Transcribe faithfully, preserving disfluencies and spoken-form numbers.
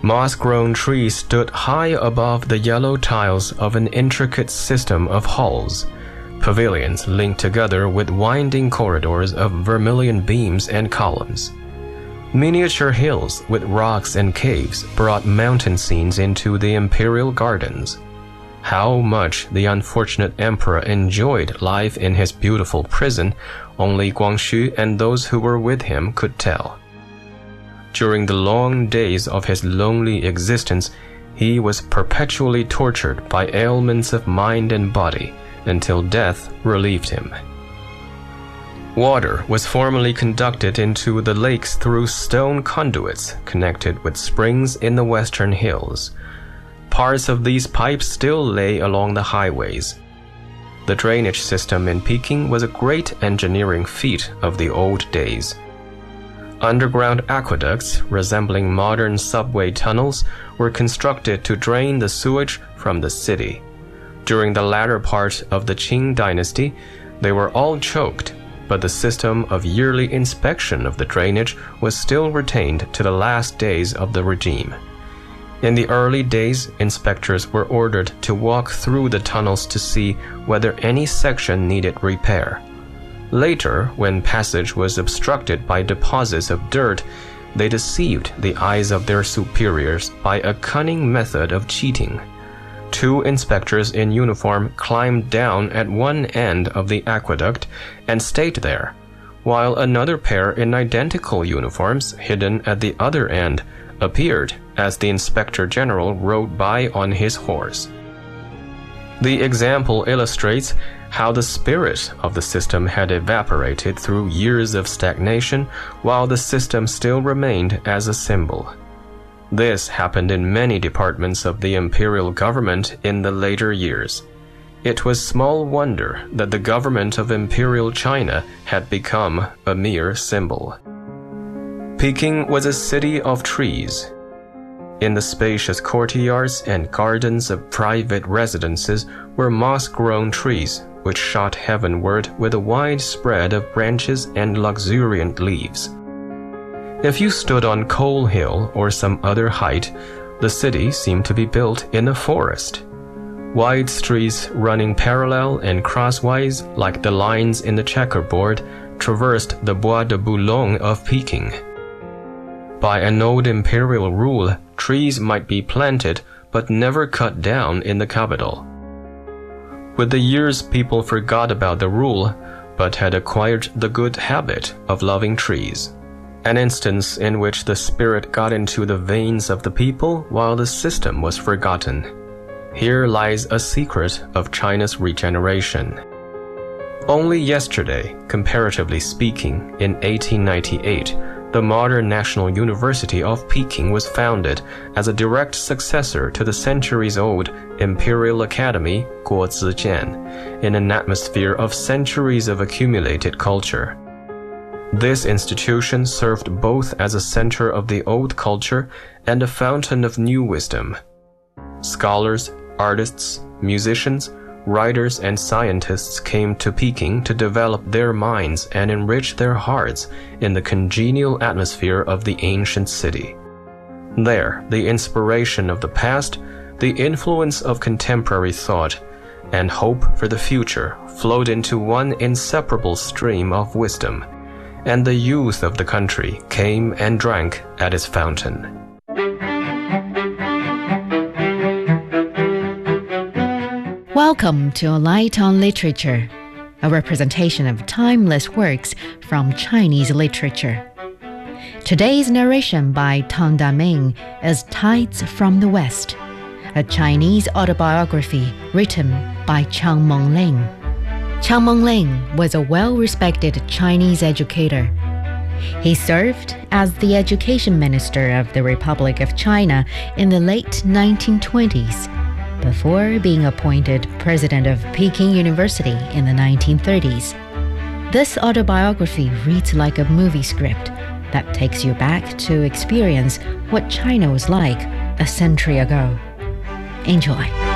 Moss-grown trees stood high above the yellow tiles of an intricate system of halls, pavilions linked together with winding corridors of vermilion beams and columns. Miniature hills with rocks and caves brought mountain scenes into the imperial gardens. How much the unfortunate emperor enjoyed life in his beautiful prison, only Guangxu and those who were with him could tell. During the long days of his lonely existence, he was perpetually tortured by ailments of mind and body, until death relieved him. Water was formerly conducted into the lakes through stone conduits connected with springs in the western hills. Parts of these pipes still lay along the highways. The drainage system in Peking was a great engineering feat of the old days. Underground aqueducts, resembling modern subway tunnels, were constructed to drain the sewage from the city. During the latter part of the Qing dynasty, they were all choked, but the system of yearly inspection of the drainage was still retained to the last days of the regime. In the early days, inspectors were ordered to walk through the tunnels to see whether any section needed repair. Later, when passage was obstructed by deposits of dirt, they deceived the eyes of their superiors by a cunning method of cheating. Two inspectors in uniform climbed down at one end of the aqueduct and stayed there, while another pair in identical uniforms, hidden at the other end, appeared as the inspector general rode by on his horse. The example illustrates how the spirit of the system had evaporated through years of stagnation, while the system still remained as a symbol. This happened in many departments of the imperial government in the later years. It was small wonder that the government of Imperial China had become a mere symbol. Peking was a city of trees. In the spacious courtyards and gardens of private residences were moss-grown trees which shot heavenward with a wide spread of branches and luxuriant leaves. If you stood on Coal Hill or some other height, the city seemed to be built in a forest. Wide streets running parallel and crosswise like the lines in the checkerboard traversed the Bois de Boulogne of Peking. By an old imperial rule, trees might be planted but never cut down in the capital. With the years, people forgot about the rule, but had acquired the good habit of loving trees. An instance in which the spirit got into the veins of the people while the system was forgotten. Here lies a secret of China's regeneration. Only yesterday, comparatively speaking, in eighteen ninety-eight, the modern National University of Peking was founded as a direct successor to the centuries-old Imperial Academy Guozhijian, in an atmosphere of centuries of accumulated culture. This institution served both as a center of the old culture and a fountain of new wisdom. Scholars, artists, musicians, writers, and scientists came to Peking to develop their minds and enrich their hearts in the congenial atmosphere of the ancient city. There, the inspiration of the past, the influence of contemporary thought, and hope for the future flowed into one inseparable stream of wisdom, and the youth of the country came and drank at its fountain. Welcome to A Light on Literature, a representation of timeless works from Chinese literature. Today's narration by Tang Daming is Tides from the West, a Chinese autobiography written by Chang Mengling. Chang Mengling was a well-respected Chinese educator. He served as the education minister of the Republic of China in the late nineteen twenties, before being appointed president of Peking University in the nineteen thirties. This autobiography reads like a movie script that takes you back to experience what China was like a century ago. Enjoy.